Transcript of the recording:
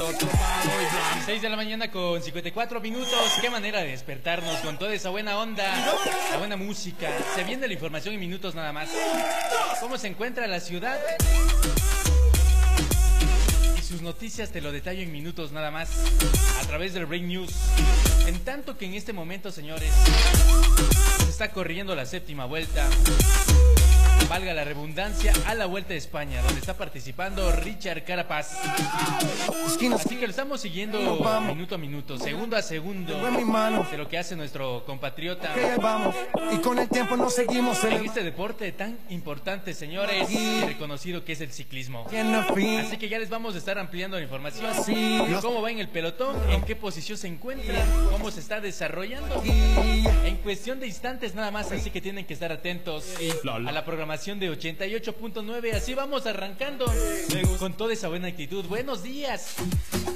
6 de la mañana con 54 minutos. Qué manera de despertarnos con toda esa buena onda, la buena música. Se viene la información en minutos nada más. ¿Cómo se encuentra la ciudad? Y sus noticias te lo detallo en minutos nada más, a través del Break News. En tanto que en este momento, señores, se está corriendo la séptima vuelta, valga la redundancia, a la Vuelta de España, donde está participando Richard Carapaz. Así que lo estamos siguiendo minuto a minuto, segundo a segundo, de lo que hace nuestro compatriota y con el tiempo nos seguimos en este deporte tan importante, señores, y reconocido que es el ciclismo. Así que ya les vamos a estar ampliando la información de cómo va en el pelotón, en qué posición se encuentra, cómo se está desarrollando en cuestión de instantes nada más. Así que tienen que estar atentos a la programación de 88.9. Así vamos arrancando con toda esa buena actitud. Buenos días.